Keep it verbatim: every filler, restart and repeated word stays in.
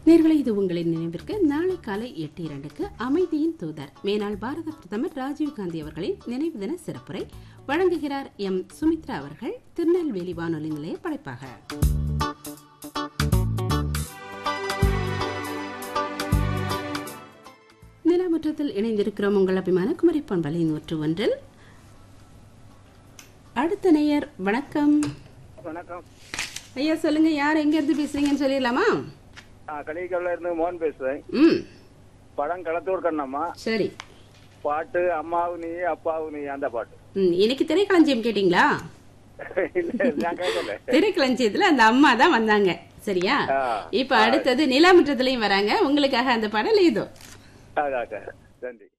நேர்களை இது உங்களின் நினைவிற்கு நாளை காலை எட்டு இரண்டுக்கு அமைதியின் தூதர் மேனாள் பாரத பிரதமர் ராஜீவ்காந்தி அவர்களின் நினைவு தின சிறப்புரை வழங்குகிறார் எம் சுமித்ரா அவர்கள். திருநெல்வேலி வானொலி நிலைய படைப்பாக. நிலமுற்றத்தில் இணைந்திருக்கிறோம் உங்கள் அபிமான குமரி பண்பலை நூற்று ஒன்றில். அடுத்த நேயர் வணக்கம். வணக்கம் ஐயா, சொல்லுங்க, யார் எங்க இருந்து பேசுறீங்கன்னு சொல்லிடலாமா? கலிகல்ல இருந்து மோகன் பேசுறேன். ம், படம் களத்தூர் கண்ணம்மா. சரி. பாட்டு அம்மாவு நீ அப்பாவு நீ, அந்த பாட்டு. ம், இன்னைக்கு திரைக்களஞ்சியம் கேட்டீங்களா? நான் கேட்கல. திரைக்களஞ்சியத்துல அந்த அம்மா தான் வந்தாங்க. சரியா? இப்ப அடுத்தது நிலாமுற்றத்திலையும் வராங்க. உங்களுக்காக அந்த பாடல் இதோ. அதான், நன்றி.